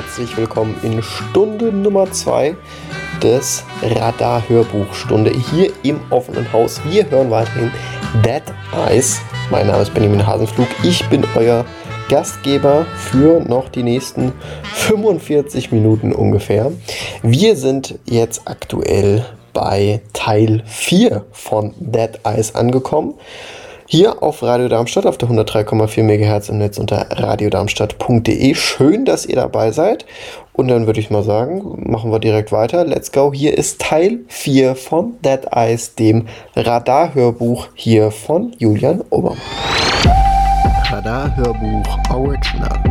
herzlich willkommen in Stunde Nummer 2 des Radar-Hörbuchstunde hier im offenen Haus. Wir hören weiterhin Dead Eyes. Mein Name ist Benjamin Hasenflug. Ich bin euer Gastgeber für noch die nächsten 45 Minuten ungefähr. Wir sind jetzt aktuell bei Teil 4 von Dead Eyes angekommen. Hier auf Radio Darmstadt auf der 103,4 MHz im Netz unter radiodarmstadt.de. Schön, dass ihr dabei seid. Und dann würde ich mal sagen, machen wir direkt weiter. Let's go. Hier ist Teil 4 von Dead Eyes, dem Radar-Hörbuch hier von Julian Obermann. Radar-Hörbuch Original.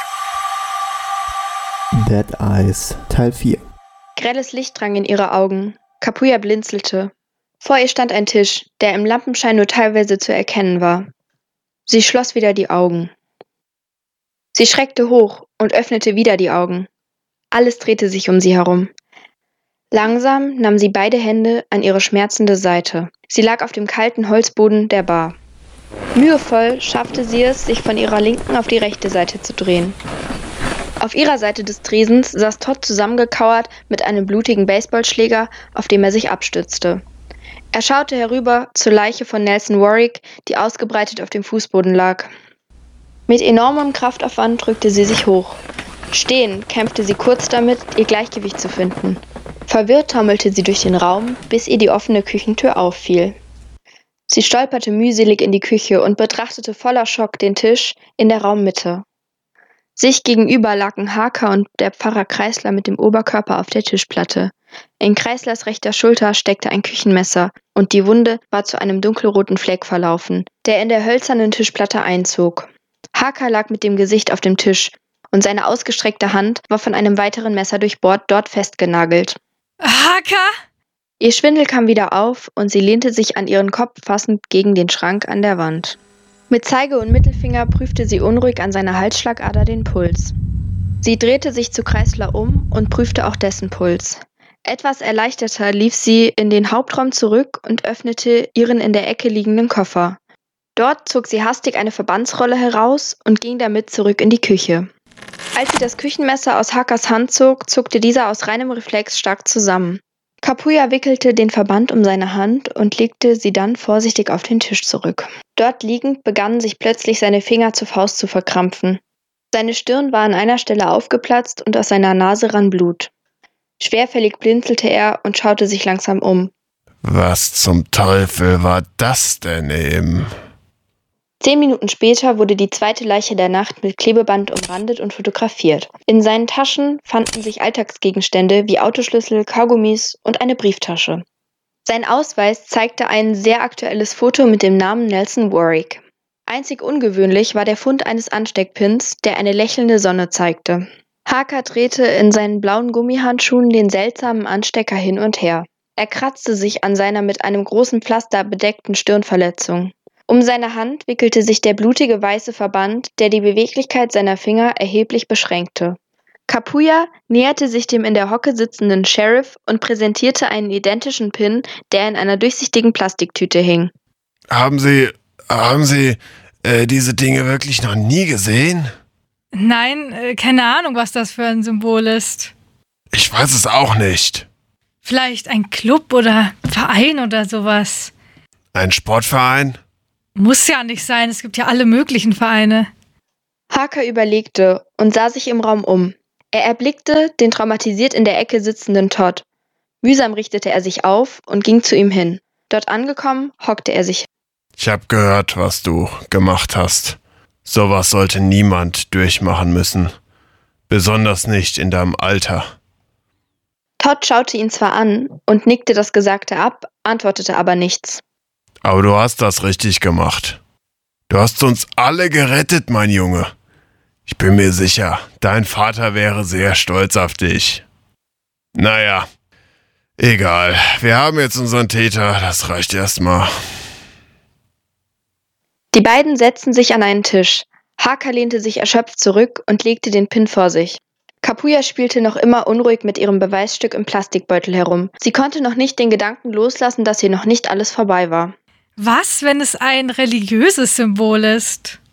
Dead Eyes, Teil 4. Grelles Licht drang in ihre Augen. Kapuya blinzelte. Vor ihr stand ein Tisch, der im Lampenschein nur teilweise zu erkennen war. Sie schloss wieder die Augen. Sie schreckte hoch und öffnete wieder die Augen. Alles drehte sich um sie herum. Langsam nahm sie beide Hände an ihre schmerzende Seite. Sie lag auf dem kalten Holzboden der Bar. Mühevoll schaffte sie es, sich von ihrer linken auf die rechte Seite zu drehen. Auf ihrer Seite des Tresens saß Todd zusammengekauert mit einem blutigen Baseballschläger, auf dem er sich abstützte. Er schaute herüber zur Leiche von Nelson Warwick, die ausgebreitet auf dem Fußboden lag. Mit enormem Kraftaufwand drückte sie sich hoch. Stehend kämpfte sie kurz damit, ihr Gleichgewicht zu finden. Verwirrt taumelte sie durch den Raum, bis ihr die offene Küchentür auffiel. Sie stolperte mühselig in die Küche und betrachtete voller Schock den Tisch in der Raummitte. Sich gegenüber lagen Harker und der Pfarrer Kreisler mit dem Oberkörper auf der Tischplatte. In Kreislers rechter Schulter steckte ein Küchenmesser und die Wunde war zu einem dunkelroten Fleck verlaufen, der in der hölzernen Tischplatte einzog. Harker lag mit dem Gesicht auf dem Tisch und seine ausgestreckte Hand war von einem weiteren Messer durchbohrt, dort festgenagelt. Harker! Ihr Schwindel kam wieder auf und sie lehnte sich an ihren Kopf fassend gegen den Schrank an der Wand. Mit Zeige und Mittelfinger prüfte sie unruhig an seiner Halsschlagader den Puls. Sie drehte sich zu Kreisler um und prüfte auch dessen Puls. Etwas erleichterter lief sie in den Hauptraum zurück und öffnete ihren in der Ecke liegenden Koffer. Dort zog sie hastig eine Verbandsrolle heraus und ging damit zurück in die Küche. Als sie das Küchenmesser aus Harkers Hand zog, zuckte dieser aus reinem Reflex stark zusammen. Kapuya wickelte den Verband um seine Hand und legte sie dann vorsichtig auf den Tisch zurück. Dort liegend begannen sich plötzlich seine Finger zur Faust zu verkrampfen. Seine Stirn war an einer Stelle aufgeplatzt und aus seiner Nase rann Blut. Schwerfällig blinzelte er und schaute sich langsam um. Was zum Teufel war das denn eben? 10 Minuten später wurde die zweite Leiche der Nacht mit Klebeband umrandet und fotografiert. In seinen Taschen fanden sich Alltagsgegenstände wie Autoschlüssel, Kaugummis und eine Brieftasche. Sein Ausweis zeigte ein sehr aktuelles Foto mit dem Namen Nelson Warwick. Einzig ungewöhnlich war der Fund eines Ansteckpins, der eine lächelnde Sonne zeigte. Harker drehte in seinen blauen Gummihandschuhen den seltsamen Anstecker hin und her. Er kratzte sich an seiner mit einem großen Pflaster bedeckten Stirnverletzung. Um seine Hand wickelte sich der blutige weiße Verband, der die Beweglichkeit seiner Finger erheblich beschränkte. Kapuya näherte sich dem in der Hocke sitzenden Sheriff und präsentierte einen identischen Pin, der in einer durchsichtigen Plastiktüte hing. Haben Sie diese Dinge wirklich noch nie gesehen? Nein, keine Ahnung, was das für ein Symbol ist. Ich weiß es auch nicht. Vielleicht ein Club oder Verein oder sowas. Ein Sportverein? Muss ja nicht sein, es gibt ja alle möglichen Vereine. Harker überlegte und sah sich im Raum um. Er erblickte den traumatisiert in der Ecke sitzenden Todd. Mühsam richtete er sich auf und ging zu ihm hin. Dort angekommen, hockte er sich. Ich habe gehört, was du gemacht hast. Sowas sollte niemand durchmachen müssen. Besonders nicht in deinem Alter. Todd schaute ihn zwar an und nickte das Gesagte ab, antwortete aber nichts. Aber du hast das richtig gemacht. Du hast uns alle gerettet, mein Junge. Ich bin mir sicher, dein Vater wäre sehr stolz auf dich. Naja, egal. Wir haben jetzt unseren Täter, das reicht erstmal. Die beiden setzten sich an einen Tisch. Harker lehnte sich erschöpft zurück und legte den Pin vor sich. Kapuya spielte noch immer unruhig mit ihrem Beweisstück im Plastikbeutel herum. Sie konnte noch nicht den Gedanken loslassen, dass hier noch nicht alles vorbei war. Was, wenn es ein religiöses Symbol ist?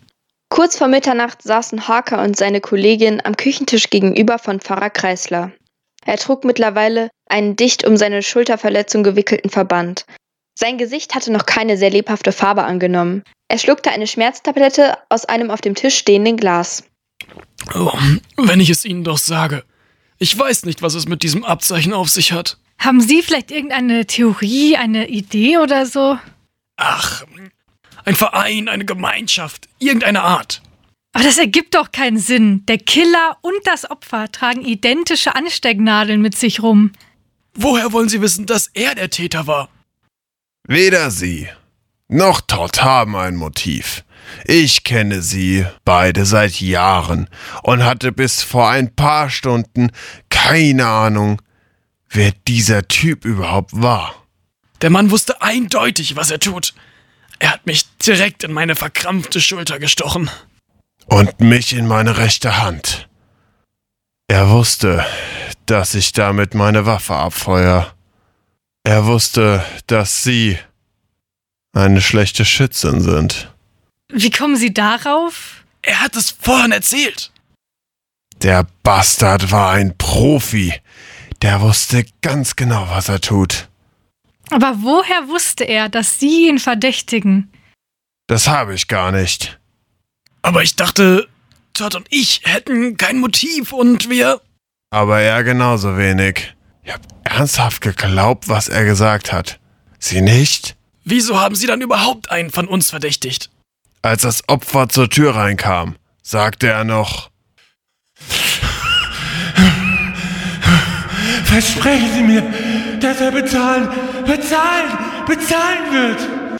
Kurz vor Mitternacht saßen Harker und seine Kollegin am Küchentisch gegenüber von Pfarrer Kreisler. Er trug mittlerweile einen dicht um seine Schulterverletzung gewickelten Verband. Sein Gesicht hatte noch keine sehr lebhafte Farbe angenommen. Er schluckte eine Schmerztablette aus einem auf dem Tisch stehenden Glas. Oh, wenn ich es Ihnen doch sage. Ich weiß nicht, was es mit diesem Abzeichen auf sich hat. Haben Sie vielleicht irgendeine Theorie, eine Idee oder so? Ach, ein Verein, eine Gemeinschaft, irgendeine Art. Aber das ergibt doch keinen Sinn. Der Killer und das Opfer tragen identische Anstecknadeln mit sich rum. Woher wollen Sie wissen, dass er der Täter war? Weder Sie noch Todd haben ein Motiv. Ich kenne sie beide seit Jahren und hatte bis vor ein paar Stunden keine Ahnung, wer dieser Typ überhaupt war. Der Mann wusste eindeutig, was er tut. Er hat mich direkt in meine verkrampfte Schulter gestochen. Und mich in meine rechte Hand. Er wusste, dass ich damit meine Waffe abfeuere. Er wusste, dass Sie eine schlechte Schützin sind. Wie kommen Sie darauf? Er hat es vorhin erzählt. Der Bastard war ein Profi. Der wusste ganz genau, was er tut. Aber woher wusste er, dass Sie ihn verdächtigen? Das habe ich gar nicht. Aber ich dachte, Todd und ich hätten kein Motiv und wir... Aber er genauso wenig. Ich habe ernsthaft geglaubt, was er gesagt hat. Sie nicht? Wieso haben Sie dann überhaupt einen von uns verdächtigt? Als das Opfer zur Tür reinkam, sagte er noch: Versprechen Sie mir, dass er bezahlen wird.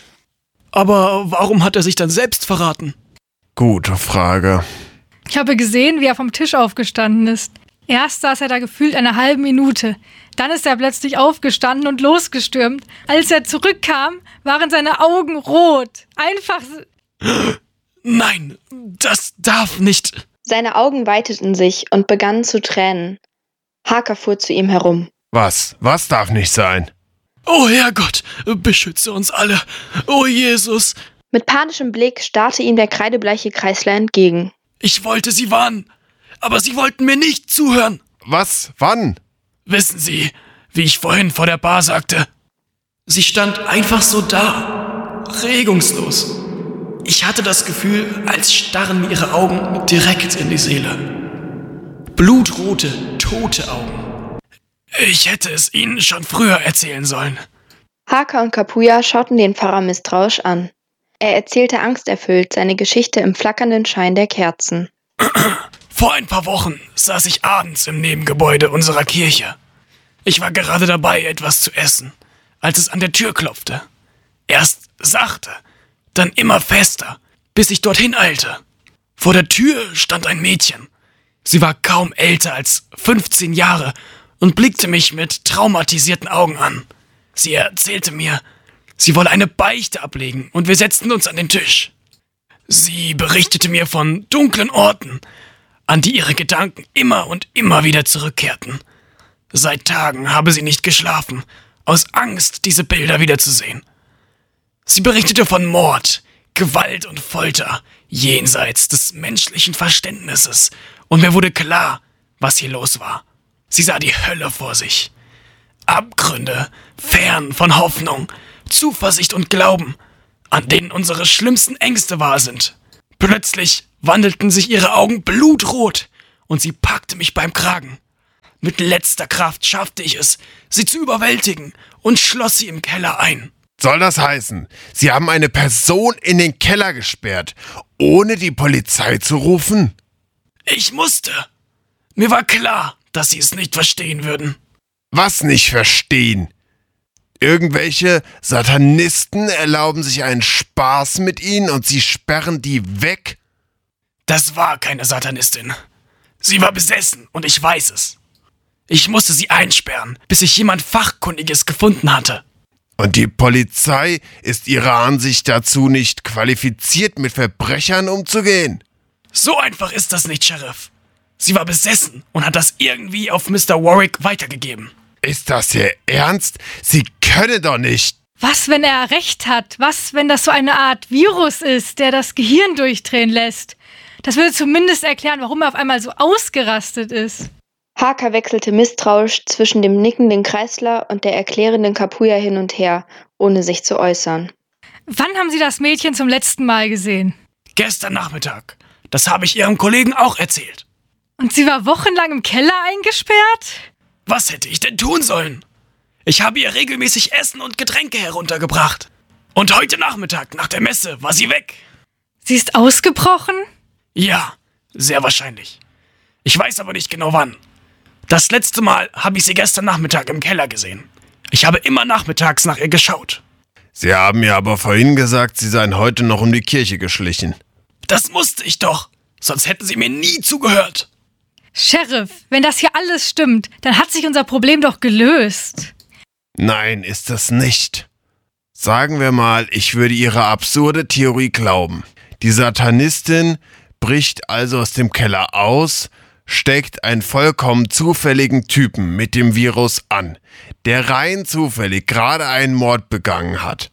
Aber warum hat er sich dann selbst verraten? Gute Frage. Ich habe gesehen, wie er vom Tisch aufgestanden ist. Erst saß er da gefühlt eine halbe Minute. Dann ist er plötzlich aufgestanden und losgestürmt. Als er zurückkam, waren seine Augen rot. Einfach... Nein, das darf nicht. Seine Augen weiteten sich und begannen zu tränen. Harker fuhr zu ihm herum. Was? Was darf nicht sein? Oh Herrgott, beschütze uns alle. Oh Jesus. Mit panischem Blick starrte ihm der kreidebleiche Kreisler entgegen. Ich wollte sie warnen, aber sie wollten mir nicht zuhören. Was? Wann? Wissen Sie, wie ich vorhin vor der Bar sagte? Sie stand einfach so da, regungslos. Ich hatte das Gefühl, als starren mir ihre Augen direkt in die Seele. Blutrote, tote Augen. Ich hätte es Ihnen schon früher erzählen sollen. Harker und Kapuya schauten den Pfarrer misstrauisch an. Er erzählte angsterfüllt seine Geschichte im flackernden Schein der Kerzen. Vor ein paar Wochen saß ich abends im Nebengebäude unserer Kirche. Ich war gerade dabei, etwas zu essen, als es an der Tür klopfte. Erst sachte, dann immer fester, bis ich dorthin eilte. Vor der Tür stand ein Mädchen. Sie war kaum älter als 15 Jahre und blickte mich mit traumatisierten Augen an. Sie erzählte mir, sie wolle eine Beichte ablegen und wir setzten uns an den Tisch. Sie berichtete mir von dunklen Orten, an die ihre Gedanken immer und immer wieder zurückkehrten. Seit Tagen habe sie nicht geschlafen, aus Angst, diese Bilder wiederzusehen. Sie berichtete von Mord, Gewalt und Folter, jenseits des menschlichen Verständnisses, und mir wurde klar, was hier los war. Sie sah die Hölle vor sich. Abgründe, fern von Hoffnung, Zuversicht und Glauben, an denen unsere schlimmsten Ängste wahr sind. Plötzlich wandelten sich ihre Augen blutrot und sie packte mich beim Kragen. Mit letzter Kraft schaffte ich es, sie zu überwältigen und schloss sie im Keller ein. Soll das heißen, Sie haben eine Person in den Keller gesperrt, ohne die Polizei zu rufen? Ich musste. Mir war klar, dass sie es nicht verstehen würden. Was nicht verstehen? Irgendwelche Satanisten erlauben sich einen Spaß mit Ihnen und Sie sperren die weg? Das war keine Satanistin. Sie war besessen und ich weiß es. Ich musste sie einsperren, bis sich jemand Fachkundiges gefunden hatte. Und die Polizei ist Ihrer Ansicht dazu nicht qualifiziert, mit Verbrechern umzugehen? So einfach ist das nicht, Sheriff. Sie war besessen und hat das irgendwie auf Mr. Warwick weitergegeben. Ist das Ihr Ernst? Sie können doch nicht. Was, wenn er recht hat? Was, wenn das so eine Art Virus ist, der das Gehirn durchdrehen lässt? Das würde zumindest erklären, warum er auf einmal so ausgerastet ist. Parker wechselte misstrauisch zwischen dem nickenden Kreisler und der erklärenden Kapuya hin und her, ohne sich zu äußern. Wann haben Sie das Mädchen zum letzten Mal gesehen? Gestern Nachmittag. Das habe ich Ihrem Kollegen auch erzählt. Und sie war wochenlang im Keller eingesperrt? Was hätte ich denn tun sollen? Ich habe ihr regelmäßig Essen und Getränke heruntergebracht. Und heute Nachmittag, nach der Messe, war sie weg. Sie ist ausgebrochen? Ja, sehr wahrscheinlich. Ich weiß aber nicht genau wann. Das letzte Mal habe ich sie gestern Nachmittag im Keller gesehen. Ich habe immer nachmittags nach ihr geschaut. Sie haben mir aber vorhin gesagt, Sie seien heute noch um die Kirche geschlichen. Das musste ich doch, sonst hätten sie mir nie zugehört. Sheriff, wenn das hier alles stimmt, dann hat sich unser Problem doch gelöst. Nein, ist es nicht. Sagen wir mal, ich würde Ihre absurde Theorie glauben. Die Satanistin bricht also aus dem Keller aus, steckt einen vollkommen zufälligen Typen mit dem Virus an, der rein zufällig gerade einen Mord begangen hat.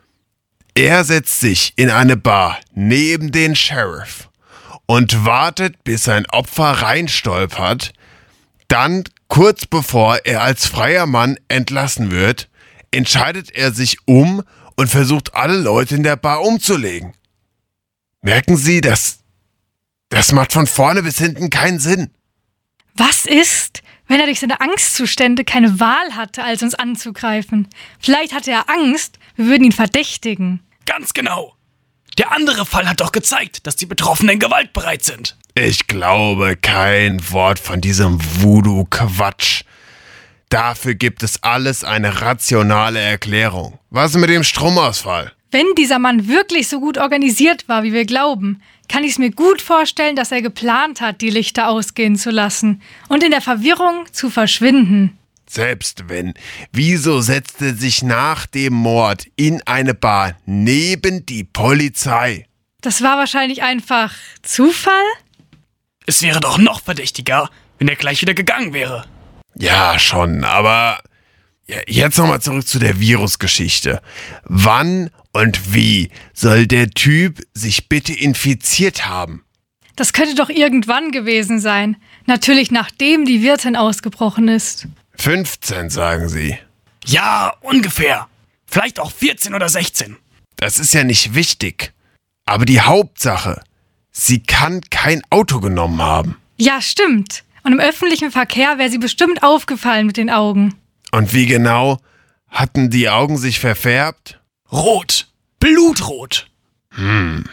Er setzt sich in eine Bar neben den Sheriff und wartet, bis sein Opfer reinstolpert. Dann, kurz bevor er als freier Mann entlassen wird, entscheidet er sich um und versucht, alle Leute in der Bar umzulegen. Merken Sie, das macht von vorne bis hinten keinen Sinn. Was ist, wenn er durch seine Angstzustände keine Wahl hatte, als uns anzugreifen? Vielleicht hatte er Angst, wir würden ihn verdächtigen. Ganz genau. Der andere Fall hat doch gezeigt, dass die Betroffenen gewaltbereit sind. Ich glaube kein Wort von diesem Voodoo-Quatsch. Dafür gibt es alles eine rationale Erklärung. Was mit dem Stromausfall? Wenn dieser Mann wirklich so gut organisiert war, wie wir glauben, kann ich es mir gut vorstellen, dass er geplant hat, die Lichter ausgehen zu lassen und in der Verwirrung zu verschwinden. Selbst wenn, wieso setzte er sich nach dem Mord in eine Bar neben die Polizei? Das war wahrscheinlich einfach Zufall? Es wäre doch noch verdächtiger, wenn er gleich wieder gegangen wäre. Ja, schon, aber jetzt nochmal zurück zu der Virusgeschichte. Wann und wie soll der Typ sich bitte infiziert haben? Das könnte doch irgendwann gewesen sein. Natürlich nachdem die Wirtin ausgebrochen ist. 15, sagen Sie. Ja, ungefähr. Vielleicht auch 14 oder 16. Das ist ja nicht wichtig. Aber die Hauptsache, sie kann kein Auto genommen haben. Ja, stimmt. Und im öffentlichen Verkehr wäre sie bestimmt aufgefallen mit den Augen. Und wie genau? Hatten die Augen sich verfärbt? Rot. Blutrot. Wir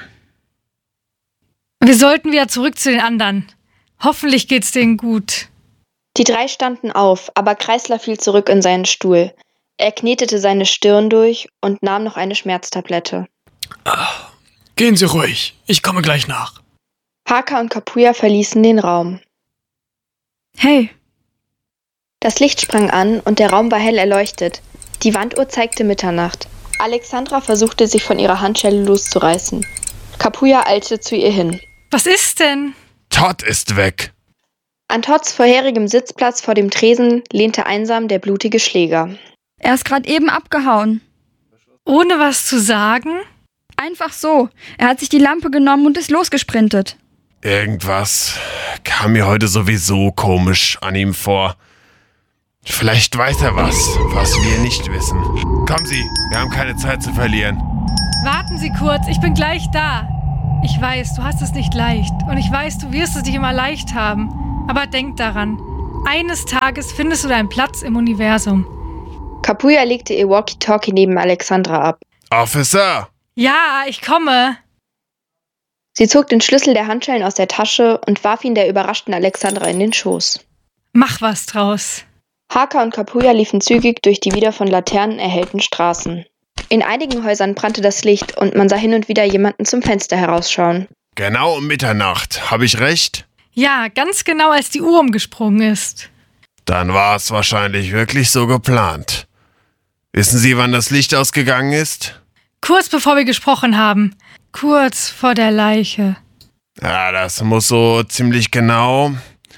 sollten wieder zurück zu den anderen. Hoffentlich geht's denen gut. Die drei standen auf, aber Kreisler fiel zurück in seinen Stuhl. Er knetete seine Stirn durch und nahm noch eine Schmerztablette. Gehen Sie ruhig. Ich komme gleich nach. Parker und Kapuya verließen den Raum. Hey. Das Licht sprang an und der Raum war hell erleuchtet. Die Wanduhr zeigte Mitternacht. Alexandra versuchte, sich von ihrer Handschelle loszureißen. Kapuya eilte zu ihr hin. Was ist denn? Todd ist weg. An Todds vorherigem Sitzplatz vor dem Tresen lehnte einsam der blutige Schläger. Er ist gerade eben abgehauen. Ohne was zu sagen? Einfach so. Er hat sich die Lampe genommen und ist losgesprintet. Irgendwas kam mir heute sowieso komisch an ihm vor. Vielleicht weiß er was wir nicht wissen. Kommen Sie, wir haben keine Zeit zu verlieren. Warten Sie kurz, ich bin gleich da. Ich weiß, du hast es nicht leicht. Und ich weiß, du wirst es nicht immer leicht haben. Aber denk daran, eines Tages findest du deinen Platz im Universum. Kapuya legte ihr Walkie-Talkie neben Alexandra ab. Officer! Ja, ich komme. Sie zog den Schlüssel der Handschellen aus der Tasche und warf ihn der überraschten Alexandra in den Schoß. Mach was draus. Parker und Kapuya liefen zügig durch die wieder von Laternen erhellten Straßen. In einigen Häusern brannte das Licht und man sah hin und wieder jemanden zum Fenster herausschauen. Genau um Mitternacht, habe ich recht? Ja, ganz genau, als die Uhr umgesprungen ist. Dann war es wahrscheinlich wirklich so geplant. Wissen Sie, wann das Licht ausgegangen ist? Kurz bevor wir gesprochen haben. Kurz vor der Leiche. Ja, das muss so ziemlich genau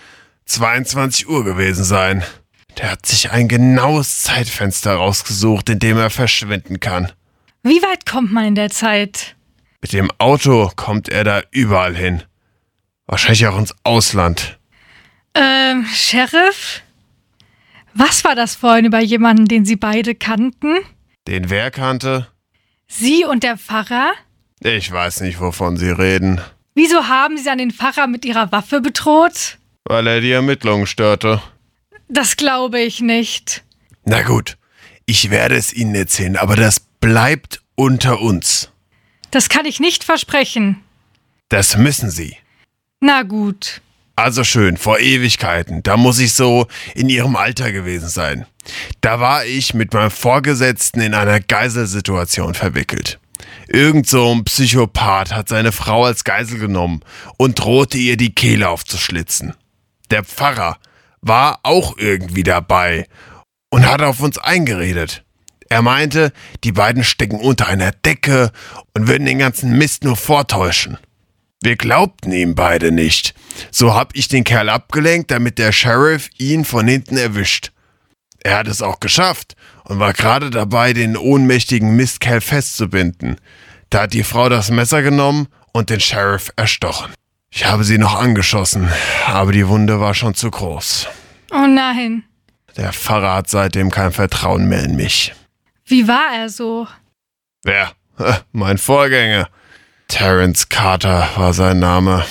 22 Uhr gewesen sein. Der hat sich ein genaues Zeitfenster rausgesucht, in dem er verschwinden kann. Wie weit kommt man in der Zeit? Mit dem Auto kommt er da überall hin. Wahrscheinlich auch ins Ausland. Sheriff? Was war das vorhin über jemanden, den Sie beide kannten? Den wer kannte? Sie und der Pfarrer? Ich weiß nicht, wovon Sie reden. Wieso haben Sie dann den Pfarrer mit Ihrer Waffe bedroht? Weil er die Ermittlungen störte. Das glaube ich nicht. Na gut, ich werde es Ihnen erzählen, aber das bleibt unter uns. Das kann ich nicht versprechen. Das müssen Sie. Na gut. Also schön, vor Ewigkeiten. Da muss ich so in Ihrem Alter gewesen sein. Da war ich mit meinem Vorgesetzten in einer Geiselsituation verwickelt. Irgend so ein Psychopath hat seine Frau als Geisel genommen und drohte ihr die Kehle aufzuschlitzen. Der Pfarrer war auch irgendwie dabei und hat auf uns eingeredet. Er meinte, die beiden stecken unter einer Decke und würden den ganzen Mist nur vortäuschen. Wir glaubten ihm beide nicht. So hab ich den Kerl abgelenkt, damit der Sheriff ihn von hinten erwischt. Er hat es auch geschafft und war gerade dabei, den ohnmächtigen Mistkerl festzubinden. Da hat die Frau das Messer genommen und den Sheriff erstochen. Ich habe sie noch angeschossen, aber die Wunde war schon zu groß. Oh nein. Der Pfarrer hat seitdem kein Vertrauen mehr in mich. Wie war er so? Wer? Mein Vorgänger. Terence Carter war sein Name.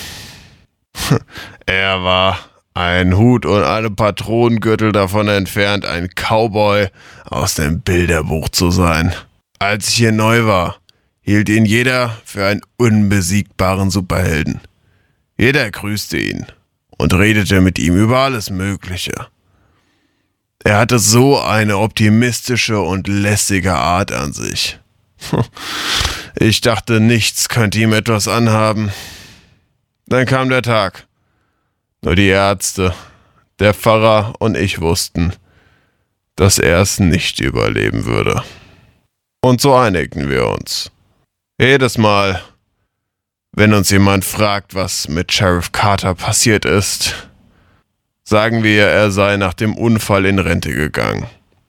Er war ein Hut und eine Patronengürtel davon entfernt, ein Cowboy aus dem Bilderbuch zu sein. Als ich hier neu war, hielt ihn jeder für einen unbesiegbaren Superhelden. Jeder grüßte ihn und redete mit ihm über alles Mögliche. Er hatte so eine optimistische und lässige Art an sich. Ich dachte, nichts könnte ihm etwas anhaben. Dann kam der Tag. Nur die Ärzte, der Pfarrer und ich wussten, dass er es nicht überleben würde. Und so einigten wir uns. Jedes Mal, wenn uns jemand fragt, was mit Sheriff Carter passiert ist, sagen wir, er sei nach dem Unfall in Rente gegangen.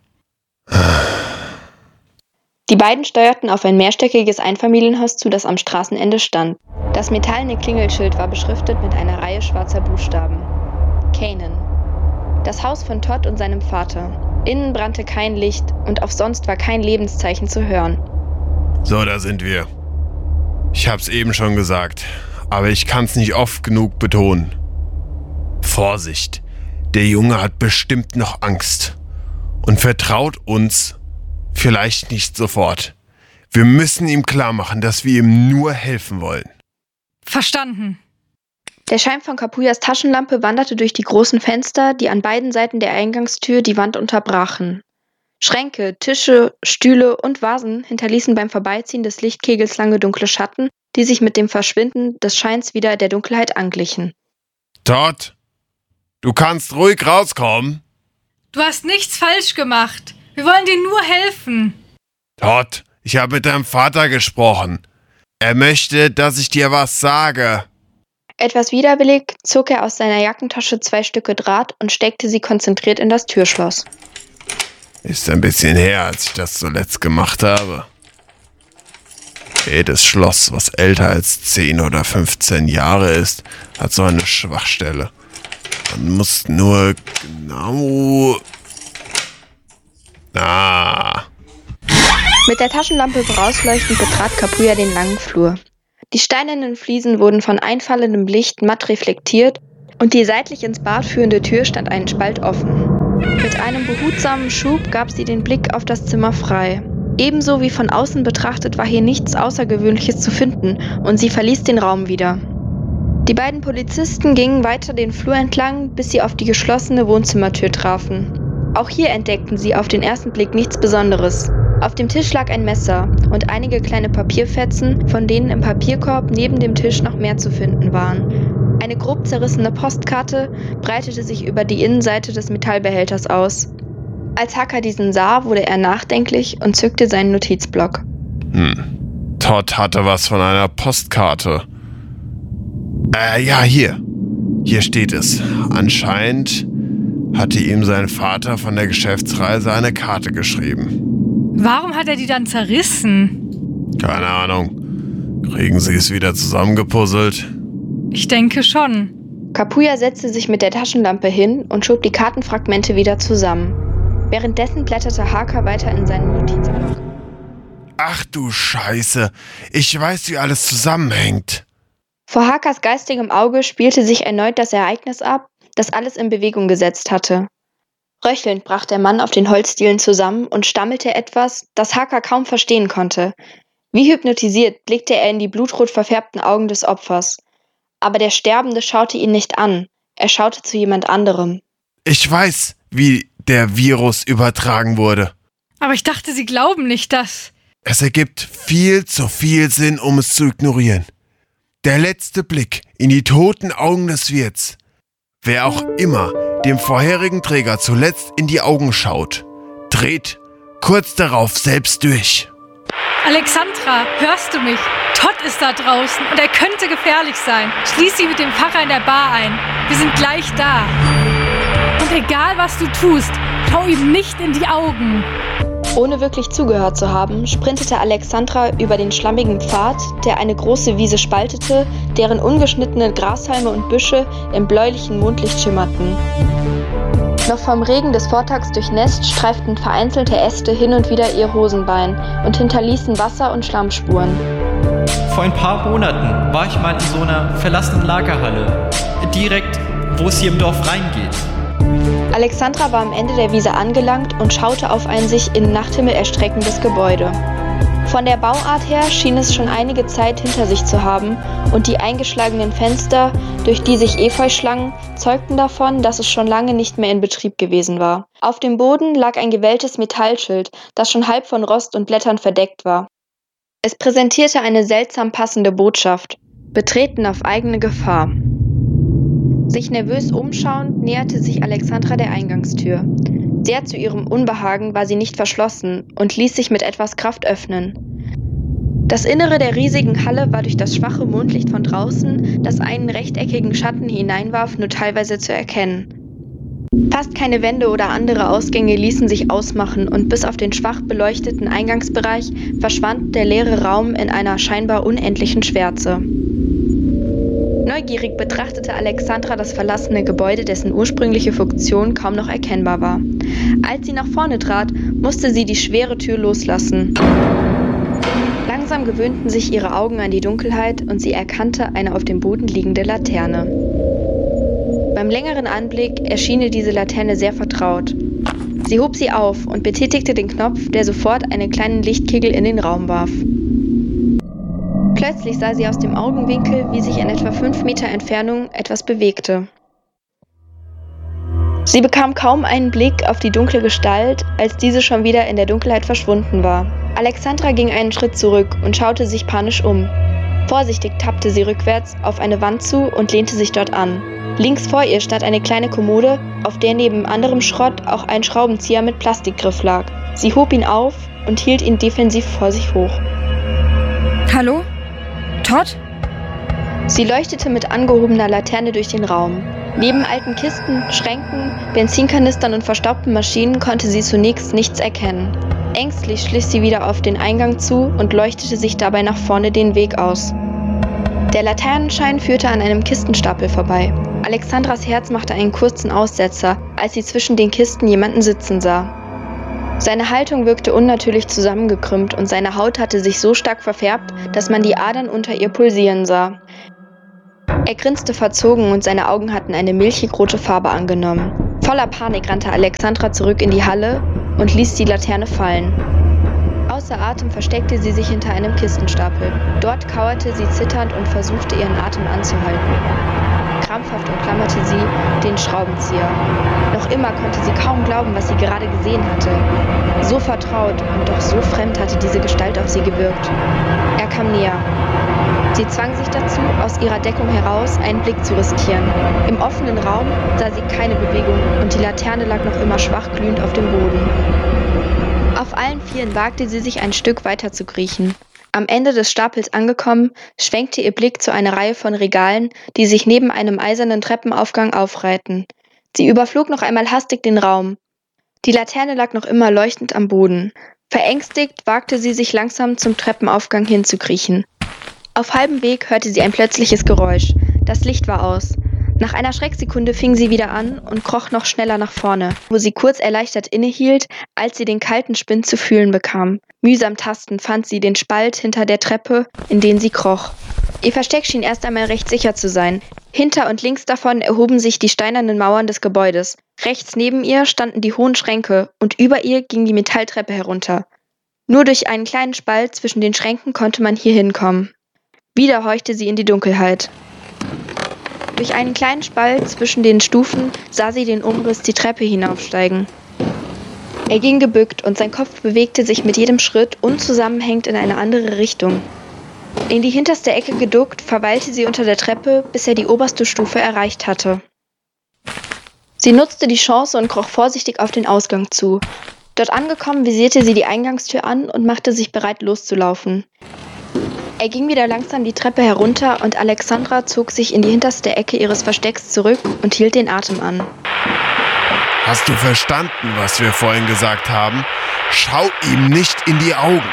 Die beiden steuerten auf ein mehrstöckiges Einfamilienhaus zu, das am Straßenende stand. Das metallene Klingelschild war beschriftet mit einer Reihe schwarzer Buchstaben. Canaan. Das Haus von Todd und seinem Vater. Innen brannte kein Licht und auch sonst war kein Lebenszeichen zu hören. So, da sind wir. Ich hab's eben schon gesagt, aber ich kann's nicht oft genug betonen. Vorsicht, der Junge hat bestimmt noch Angst und vertraut uns vielleicht nicht sofort. Wir müssen ihm klar machen, dass wir ihm nur helfen wollen. Verstanden. Der Schein von Capuyas Taschenlampe wanderte durch die großen Fenster, die an beiden Seiten der Eingangstür die Wand unterbrachen. Schränke, Tische, Stühle und Vasen hinterließen beim Vorbeiziehen des Lichtkegels lange dunkle Schatten, die sich mit dem Verschwinden des Scheins wieder der Dunkelheit anglichen. Todd, du kannst ruhig rauskommen. Du hast nichts falsch gemacht. Wir wollen dir nur helfen. Todd, ich habe mit deinem Vater gesprochen. Er möchte, dass ich dir was sage. Etwas widerwillig zog er aus seiner Jackentasche 2 Stücke Draht und steckte sie konzentriert in das Türschloss. Ist ein bisschen her, als ich das zuletzt gemacht habe. Jedes Schloss, was älter als 10 oder 15 Jahre ist, hat so eine Schwachstelle. Man muss nur genau... Mit der Taschenlampe vorausleuchtend betrat Capuya den langen Flur. Die steinernen Fliesen wurden von einfallendem Licht matt reflektiert und die seitlich ins Bad führende Tür stand einen Spalt offen. Mit einem behutsamen Schub gab sie den Blick auf das Zimmer frei. Ebenso wie von außen betrachtet war hier nichts Außergewöhnliches zu finden und sie verließ den Raum wieder. Die beiden Polizisten gingen weiter den Flur entlang, bis sie auf die geschlossene Wohnzimmertür trafen. Auch hier entdeckten sie auf den ersten Blick nichts Besonderes. Auf dem Tisch lag ein Messer und einige kleine Papierfetzen, von denen im Papierkorb neben dem Tisch noch mehr zu finden waren. Eine grob zerrissene Postkarte breitete sich über die Innenseite des Metallbehälters aus. Als Hacker diesen sah, wurde er nachdenklich und zückte seinen Notizblock. Todd hatte was von einer Postkarte. Ja, hier. Hier steht es. Anscheinend hatte ihm sein Vater von der Geschäftsreise eine Karte geschrieben. Warum hat er die dann zerrissen? Keine Ahnung. Kriegen Sie es wieder zusammengepuzzelt? Ich denke schon. Kapuya setzte sich mit der Taschenlampe hin und schob die Kartenfragmente wieder zusammen. Währenddessen blätterte Haka weiter in seinem Notizbuch. Ach du Scheiße, ich weiß, wie alles zusammenhängt. Vor Hakas geistigem Auge spielte sich erneut das Ereignis ab, das alles in Bewegung gesetzt hatte. Röchelnd brach der Mann auf den Holzdielen zusammen und stammelte etwas, das Haka kaum verstehen konnte. Wie hypnotisiert blickte er in die blutrot verfärbten Augen des Opfers. Aber der Sterbende schaute ihn nicht an, er schaute zu jemand anderem. Ich weiß, wie der Virus übertragen wurde. Aber ich dachte, Sie glauben nicht, dass... Es ergibt viel zu viel Sinn, um es zu ignorieren. Der letzte Blick in die toten Augen des Wirts. Wer auch immer dem vorherigen Träger zuletzt in die Augen schaut, dreht kurz darauf selbst durch. Alexandra, hörst du mich? Todd ist da draußen und er könnte gefährlich sein. Schließ sie mit dem Pfarrer in der Bar ein. Wir sind gleich da. Und egal, was du tust, schau ihm nicht in die Augen. Ohne wirklich zugehört zu haben, sprintete Alexandra über den schlammigen Pfad, der eine große Wiese spaltete, deren ungeschnittene Grashalme und Büsche im bläulichen Mondlicht schimmerten. Noch vom Regen des Vortags durchnässt, streiften vereinzelte Äste hin und wieder ihr Hosenbein und hinterließen Wasser- und Schlammspuren. Vor ein paar Monaten war ich mal in so einer verlassenen Lagerhalle, direkt, wo es hier im Dorf reingeht. Alexandra war am Ende der Wiese angelangt und schaute auf ein sich in Nachthimmel erstreckendes Gebäude. Von der Bauart her schien es schon einige Zeit hinter sich zu haben und die eingeschlagenen Fenster, durch die sich Efeu schlangen, zeugten davon, dass es schon lange nicht mehr in Betrieb gewesen war. Auf dem Boden lag ein gewelltes Metallschild, das schon halb von Rost und Blättern verdeckt war. Es präsentierte eine seltsam passende Botschaft: Betreten auf eigene Gefahr. Sich nervös umschauend, näherte sich Alexandra der Eingangstür. Sehr zu ihrem Unbehagen war sie nicht verschlossen und ließ sich mit etwas Kraft öffnen. Das Innere der riesigen Halle war durch das schwache Mondlicht von draußen, das einen rechteckigen Schatten hineinwarf, nur teilweise zu erkennen. Fast keine Wände oder andere Ausgänge ließen sich ausmachen und bis auf den schwach beleuchteten Eingangsbereich verschwand der leere Raum in einer scheinbar unendlichen Schwärze. Neugierig betrachtete Alexandra das verlassene Gebäude, dessen ursprüngliche Funktion kaum noch erkennbar war. Als sie nach vorne trat, musste sie die schwere Tür loslassen. Langsam gewöhnten sich ihre Augen an die Dunkelheit und sie erkannte eine auf dem Boden liegende Laterne. Beim längeren Anblick erschien ihr diese Laterne sehr vertraut. Sie hob sie auf und betätigte den Knopf, der sofort einen kleinen Lichtkegel in den Raum warf. Plötzlich sah sie aus dem Augenwinkel, wie sich in etwa 5 Meter Entfernung etwas bewegte. Sie bekam kaum einen Blick auf die dunkle Gestalt, als diese schon wieder in der Dunkelheit verschwunden war. Alexandra ging einen Schritt zurück und schaute sich panisch um. Vorsichtig tappte sie rückwärts auf eine Wand zu und lehnte sich dort an. Links vor ihr stand eine kleine Kommode, auf der neben anderem Schrott auch ein Schraubenzieher mit Plastikgriff lag. Sie hob ihn auf und hielt ihn defensiv vor sich hoch. Hallo? Todd? Sie leuchtete mit angehobener Laterne durch den Raum. Neben alten Kisten, Schränken, Benzinkanistern und verstaubten Maschinen konnte sie zunächst nichts erkennen. Ängstlich schlich sie wieder auf den Eingang zu und leuchtete sich dabei nach vorne den Weg aus. Der Laternenschein führte an einem Kistenstapel vorbei. Alexandras Herz machte einen kurzen Aussetzer, als sie zwischen den Kisten jemanden sitzen sah. Seine Haltung wirkte unnatürlich zusammengekrümmt und seine Haut hatte sich so stark verfärbt, dass man die Adern unter ihr pulsieren sah. Er grinste verzogen und seine Augen hatten eine milchigrote Farbe angenommen. Voller Panik rannte Alexandra zurück in die Halle und ließ die Laterne fallen. Außer Atem versteckte sie sich hinter einem Kistenstapel. Dort kauerte sie zitternd und versuchte, ihren Atem anzuhalten. Krampfhaft umklammerte sie den Schraubenzieher. Noch immer konnte sie kaum glauben, was sie gerade gesehen hatte. So vertraut und doch so fremd hatte diese Gestalt auf sie gewirkt. Er kam näher. Sie zwang sich dazu, aus ihrer Deckung heraus einen Blick zu riskieren. Im offenen Raum sah sie keine Bewegung und die Laterne lag noch immer schwach glühend auf dem Boden. Auf allen Vieren wagte sie sich ein Stück weiter zu kriechen. Am Ende des Stapels angekommen, schwenkte ihr Blick zu einer Reihe von Regalen, die sich neben einem eisernen Treppenaufgang aufreihten. Sie überflog noch einmal hastig den Raum. Die Laterne lag noch immer leuchtend am Boden. Verängstigt wagte sie sich langsam zum Treppenaufgang hinzukriechen. Auf halbem Weg hörte sie ein plötzliches Geräusch. Das Licht war aus. Nach einer Schrecksekunde fing sie wieder an und kroch noch schneller nach vorne, wo sie kurz erleichtert innehielt, als sie den kalten Spind zu fühlen bekam. Mühsam tastend fand sie den Spalt hinter der Treppe, in den sie kroch. Ihr Versteck schien erst einmal recht sicher zu sein. Hinter und links davon erhoben sich die steinernen Mauern des Gebäudes. Rechts neben ihr standen die hohen Schränke und über ihr ging die Metalltreppe herunter. Nur durch einen kleinen Spalt zwischen den Schränken konnte man hier hinkommen. Wieder horchte sie in die Dunkelheit. Durch einen kleinen Spalt zwischen den Stufen sah sie den Umriss die Treppe hinaufsteigen. Er ging gebückt und sein Kopf bewegte sich mit jedem Schritt unzusammenhängend in eine andere Richtung. In die hinterste Ecke geduckt, verweilte sie unter der Treppe, bis er die oberste Stufe erreicht hatte. Sie nutzte die Chance und kroch vorsichtig auf den Ausgang zu. Dort angekommen, visierte sie die Eingangstür an und machte sich bereit, loszulaufen. Er ging wieder langsam die Treppe herunter und Alexandra zog sich in die hinterste Ecke ihres Verstecks zurück und hielt den Atem an. Hast du verstanden, was wir vorhin gesagt haben? Schau ihm nicht in die Augen.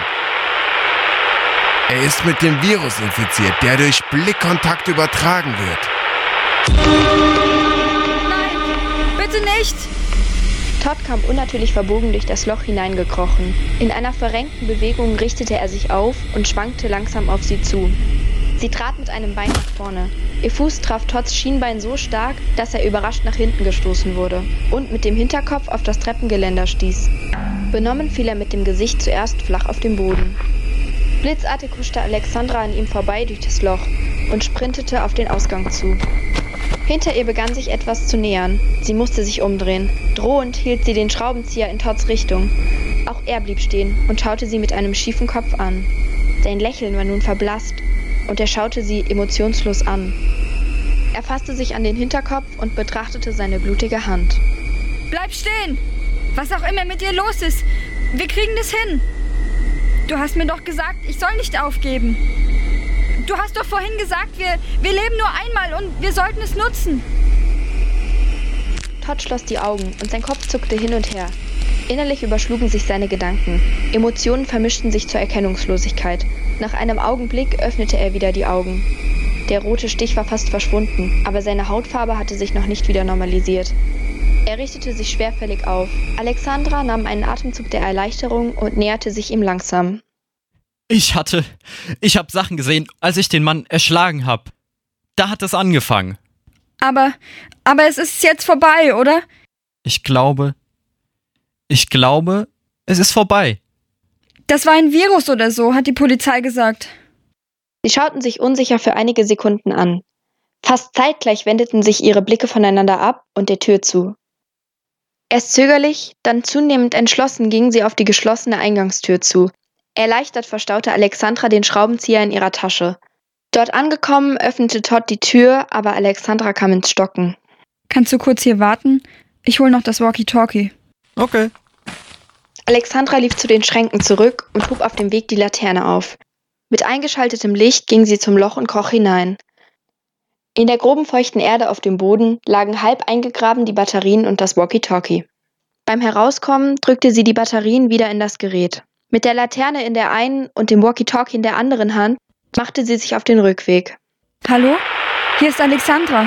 Er ist mit dem Virus infiziert, der durch Blickkontakt übertragen wird. Nein, bitte nicht! Todd kam unnatürlich verbogen durch das Loch hineingekrochen. In einer verrenkten Bewegung richtete er sich auf und schwankte langsam auf sie zu. Sie trat mit einem Bein nach vorne. Ihr Fuß traf Todds Schienbein so stark, dass er überrascht nach hinten gestoßen wurde und mit dem Hinterkopf auf das Treppengeländer stieß. Benommen fiel er mit dem Gesicht zuerst flach auf den Boden. Blitzartig huschte Alexandra an ihm vorbei durch das Loch und sprintete auf den Ausgang zu. Hinter ihr begann sich etwas zu nähern. Sie musste sich umdrehen. Drohend hielt sie den Schraubenzieher in Todds Richtung. Auch er blieb stehen und schaute sie mit einem schiefen Kopf an. Sein Lächeln war nun verblasst und er schaute sie emotionslos an. Er fasste sich an den Hinterkopf und betrachtete seine blutige Hand. Bleib stehen! Was auch immer mit dir los ist, wir kriegen das hin. Du hast mir doch gesagt, ich soll nicht aufgeben. Du hast doch vorhin gesagt, wir leben nur einmal und wir sollten es nutzen. Todd schloss die Augen und sein Kopf zuckte hin und her. Innerlich überschlugen sich seine Gedanken. Emotionen vermischten sich zur Erkennungslosigkeit. Nach einem Augenblick öffnete er wieder die Augen. Der rote Stich war fast verschwunden, aber seine Hautfarbe hatte sich noch nicht wieder normalisiert. Er richtete sich schwerfällig auf. Alexandra nahm einen Atemzug der Erleichterung und näherte sich ihm langsam. Ich habe Sachen gesehen, als ich den Mann erschlagen habe. Da hat es angefangen. Aber es ist jetzt vorbei, oder? Ich glaube, es ist vorbei. Das war ein Virus oder so, hat die Polizei gesagt. Sie schauten sich unsicher für einige Sekunden an. Fast zeitgleich wendeten sich ihre Blicke voneinander ab und der Tür zu. Erst zögerlich, dann zunehmend entschlossen gingen sie auf die geschlossene Eingangstür zu. Erleichtert verstaute Alexandra den Schraubenzieher in ihrer Tasche. Dort angekommen, öffnete Todd die Tür, aber Alexandra kam ins Stocken. Kannst du kurz hier warten? Ich hol noch das Walkie-Talkie. Okay. Alexandra lief zu den Schränken zurück und hob auf dem Weg die Laterne auf. Mit eingeschaltetem Licht ging sie zum Loch und kroch hinein. In der groben feuchten Erde auf dem Boden lagen halb eingegraben die Batterien und das Walkie-Talkie. Beim Herauskommen drückte sie die Batterien wieder in das Gerät. Mit der Laterne in der einen und dem Walkie-Talkie in der anderen Hand machte sie sich auf den Rückweg. Hallo? Hier ist Alexandra.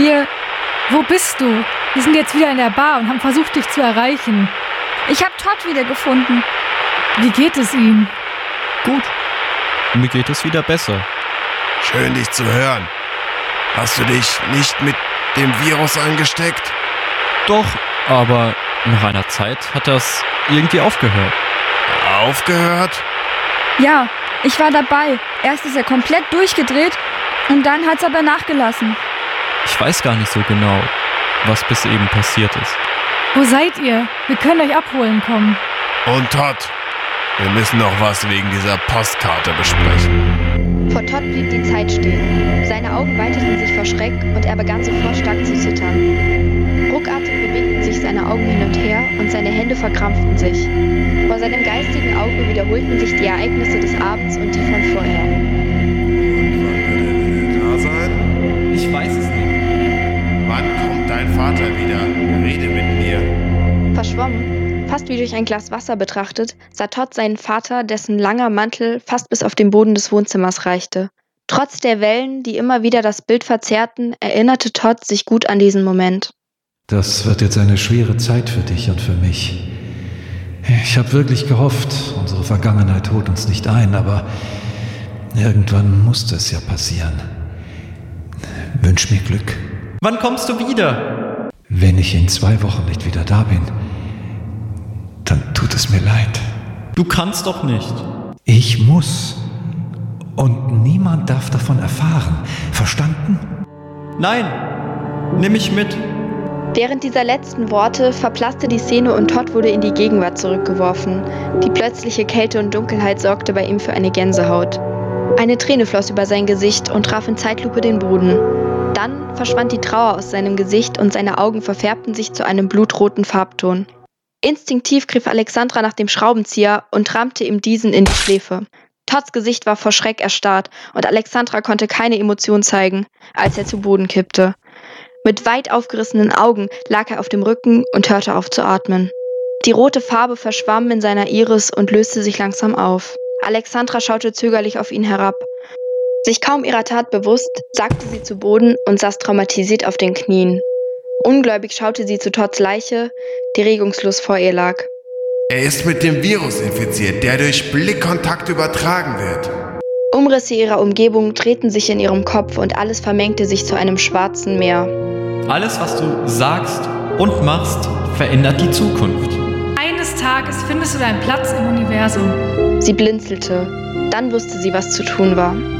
Wo bist du? Wir sind jetzt wieder in der Bar und haben versucht, dich zu erreichen. Ich habe Todd wiedergefunden. Wie geht es ihm? Gut. Mir geht es wieder besser. Schön, dich zu hören. Hast du dich nicht mit dem Virus angesteckt? Doch, aber nach einer Zeit hat das irgendwie aufgehört. Aufgehört? Ja, ich war dabei. Erst ist er komplett durchgedreht und dann hat's aber nachgelassen. Ich weiß gar nicht so genau, was bis eben passiert ist. Wo seid ihr? Wir können euch abholen kommen. Und Todd, wir müssen noch was wegen dieser Postkarte besprechen. Vor Todd blieb die Zeit stehen. Seine Augen weiteten sich vor Schreck und er begann sofort stark zu zittern. Ruckartig bewegten sich seine Augen hin und her und seine Hände verkrampften sich. Vor seinem geistigen Auge wiederholten sich die Ereignisse des Abends und die von vorher. Und wann wird er da sein? Ich weiß es nicht. Wann kommt dein Vater wieder? Rede mit mir. Verschwommen, fast wie durch ein Glas Wasser betrachtet, sah Todd seinen Vater, dessen langer Mantel fast bis auf den Boden des Wohnzimmers reichte. Trotz der Wellen, die immer wieder das Bild verzerrten, erinnerte Todd sich gut an diesen Moment. Das wird jetzt eine schwere Zeit für dich und für mich. Ich habe wirklich gehofft, unsere Vergangenheit holt uns nicht ein, aber irgendwann musste es ja passieren. Wünsch mir Glück. Wann kommst du wieder? Wenn ich in 2 Wochen nicht wieder da bin, dann tut es mir leid. Du kannst doch nicht. Ich muss. Und niemand darf davon erfahren. Verstanden? Nein, nimm mich mit. Während dieser letzten Worte verblasste die Szene und Todd wurde in die Gegenwart zurückgeworfen. Die plötzliche Kälte und Dunkelheit sorgte bei ihm für eine Gänsehaut. Eine Träne floss über sein Gesicht und traf in Zeitlupe den Boden. Dann verschwand die Trauer aus seinem Gesicht und seine Augen verfärbten sich zu einem blutroten Farbton. Instinktiv griff Alexandra nach dem Schraubenzieher und rammte ihm diesen in die Schläfe. Todds Gesicht war vor Schreck erstarrt und Alexandra konnte keine Emotion zeigen, als er zu Boden kippte. Mit weit aufgerissenen Augen lag er auf dem Rücken und hörte auf zu atmen. Die rote Farbe verschwamm in seiner Iris und löste sich langsam auf. Alexandra schaute zögerlich auf ihn herab. Sich kaum ihrer Tat bewusst, sackte sie zu Boden und saß traumatisiert auf den Knien. Ungläubig schaute sie zu Todds Leiche, die regungslos vor ihr lag. Er ist mit dem Virus infiziert, der durch Blickkontakt übertragen wird. Umrisse ihrer Umgebung drehten sich in ihrem Kopf und alles vermengte sich zu einem schwarzen Meer. Alles, was du sagst und machst, verändert die Zukunft. Eines Tages findest du deinen Platz im Universum. Sie blinzelte. Dann wusste sie, was zu tun war.